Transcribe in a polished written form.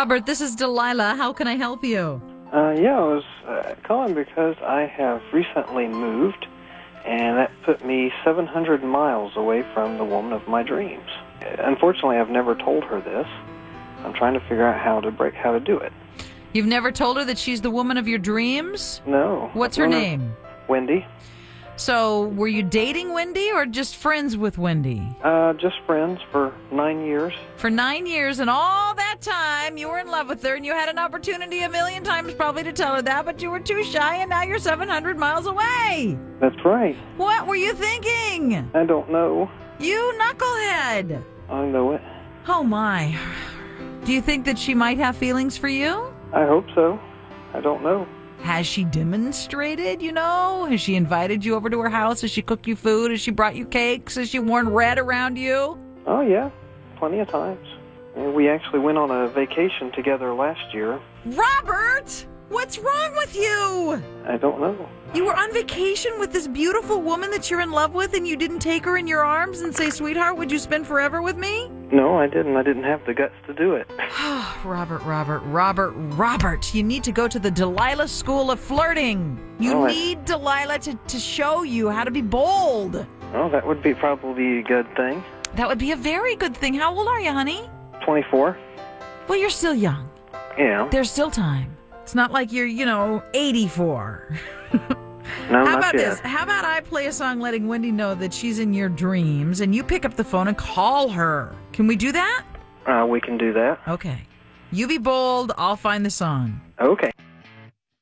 Robert, this is Delilah. How can I help you? Yeah, I was calling because I have recently moved, and that put me 700 miles away from the woman of my dreams. Unfortunately, I've never told her this. I'm trying to figure out how to do it. You've never told her that she's the woman of your dreams? No. What's her name? Wendy. So, were you dating Wendy or just friends with Wendy? Just friends for 9 years. For 9 years, and all that time you were in love with her, and you had an opportunity a million times probably to tell her that, but you were too shy, and now you're 700 miles away. That's right. What were you thinking? I don't know. You knucklehead. I know it. Oh, my. Do you think that she might have feelings for you? I hope so. I don't know. Has she demonstrated, Has she invited you over to her house? Has she cooked you food? Has she brought you cakes? Has she worn red around you? Oh, yeah. Plenty of times. And we actually went on a vacation together last year. Robert! What's wrong with you? I don't know. You were on vacation with this beautiful woman that you're in love with, and you didn't take her in your arms and say, sweetheart, would you spend forever with me? No, I didn't. I didn't have the guts to do it. Robert, you need to go to the Delilah School of Flirting. You need Delilah to show you how to be bold. Oh, that would be probably a good thing. That would be a very good thing. How old are you, honey? 24. Well, you're still young. Yeah. There's still time. It's not like you're, 84. No, How not about yet. this? How about I play a song letting Wendy know that she's in your dreams, and you pick up the phone and call her? Can we do that? We can do that. Okay. You be bold. I'll find the song. Okay.